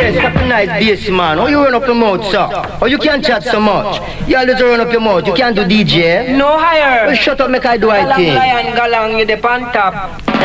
Yes, that's a nice bass man. Oh, you run up your mouth, sir. Oh, you can't chat so much. You always run up your mouth. You can't do DJ. No higher. Well, shut up, make I do I Galang thing. lion, galang, you the pan top.